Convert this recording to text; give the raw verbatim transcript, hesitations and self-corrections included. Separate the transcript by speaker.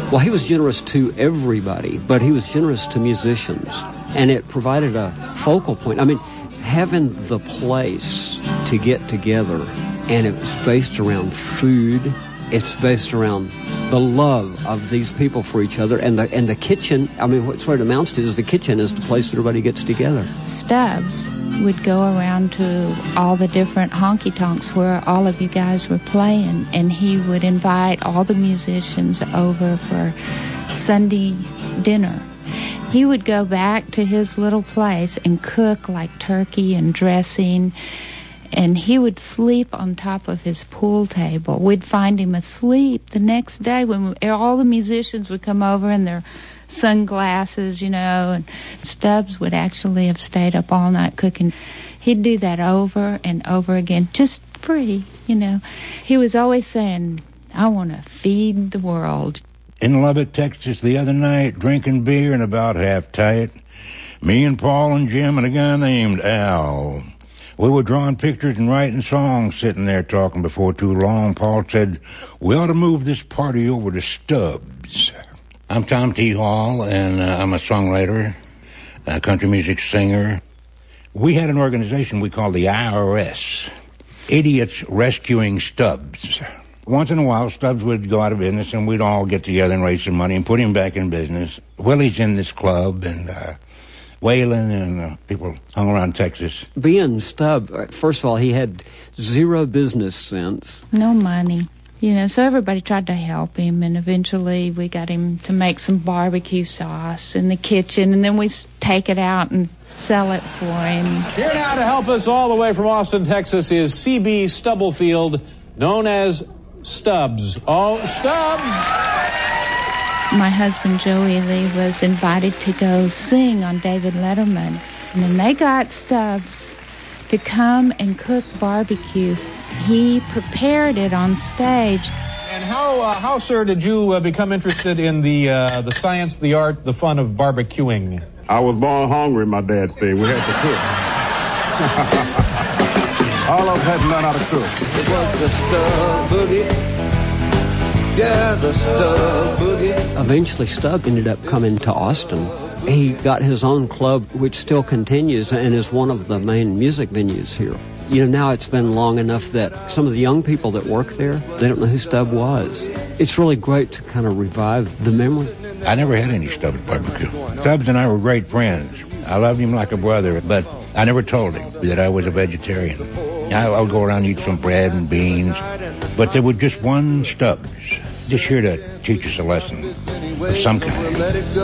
Speaker 1: Well, he was generous to everybody, but he was generous to musicians, and it provided a focal point. I mean, having the place to get together, and it was based around food. It's based around the love of these people for each other, and the and the kitchen. I mean, what's what it amounts to is the kitchen is the place that everybody gets together.
Speaker 2: Stubbs would go around to all the different honky-tonks where all of you guys were playing, and he would invite all the musicians over for Sunday dinner. He would go back to his little place and cook like turkey and dressing, and he would sleep on top of his pool table. We'd find him asleep the next day when we, all the musicians would come over in their sunglasses, you know, and Stubbs would actually have stayed up all night cooking. He'd do that over and over again, just free, you know. He was always saying, I want to feed the world.
Speaker 3: In Lubbock, Texas, the other night, drinking beer and about half tight, me and Paul and Jim and a guy named Al. We were drawing pictures and writing songs, sitting there talking before too long. Paul said, we ought to move this party over to Stubbs. I'm Tom T. Hall, and uh, I'm a songwriter, a country music singer. We had an organization we called the I R S, Idiots Rescuing Stubbs. Once in a while, Stubbs would go out of business, and we'd all get together and raise some money and put him back in business. Willie's in this club, and uh, Waylon and uh, people hung around Texas.
Speaker 1: Being Stubbs, first of all, he had zero business sense.
Speaker 2: No money. You know, so everybody tried to help him, and eventually we got him to make some barbecue sauce in the kitchen, and then we take it out and sell it for him.
Speaker 4: Here now to help us all the way from Austin, Texas, is C B Stubblefield, known as Stubbs. Oh, Stubbs!
Speaker 2: My husband, Joey Lee, was invited to go sing on David Letterman, and then they got Stubbs to come and cook barbecue. He prepared it on stage.
Speaker 4: And how, uh, how, sir, did you uh, become interested in the uh, the science, the art, the fun of barbecuing?
Speaker 5: I was born hungry, my dad said. We had to cook. All of us had to learn how to cook.
Speaker 6: It was the Stubb Boogie. Yeah, the Stubb Boogie.
Speaker 1: Eventually, Stubb ended up coming to Austin. He got his own club, which still continues and is one of the main music venues here. You know, now it's been long enough that some of the young people that work there, they don't know who Stubb was. It's really great to kind of revive the memory.
Speaker 3: I never had any Stubbs barbecue. Stubbs and I were great friends. I loved him like a brother, but I never told him that I was a vegetarian. I, I would go around and eat some bread and beans, but there was just one Stubbs, just here to teach us a lesson of some kind.